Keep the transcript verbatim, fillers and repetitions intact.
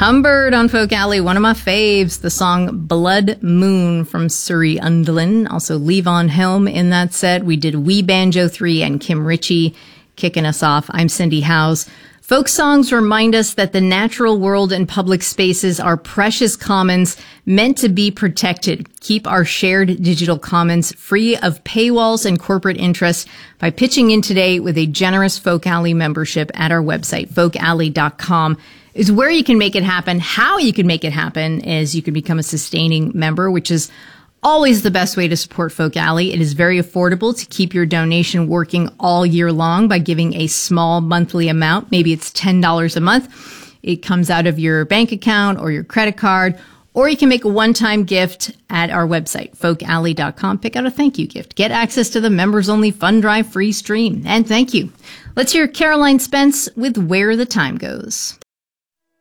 Humbird on Folk Alley, one of my faves, the song Blood Moon from Surrey Undlin. Also Levon Helm in that set. We did Wee Banjo three and Kim Ritchie kicking us off. I'm Cindy Howes. Folk songs remind us that the natural world and public spaces are precious commons meant to be protected. Keep our shared digital commons free of paywalls and corporate interests by pitching in today with a generous Folk Alley membership at our website. folk alley dot com is where you can make it happen. How you can make it happen is you can become a sustaining member, which is always the best way to support Folk Alley. It is very affordable to keep your donation working all year long by giving a small monthly amount. Maybe it's ten dollars a month. It comes out of your bank account or your credit card, or you can make a one-time gift at our website, folk alley dot com. Pick out a thank you gift. Get access to the members-only Fund Drive free stream. And thank you. Let's hear Caroline Spence with Where the Time Goes.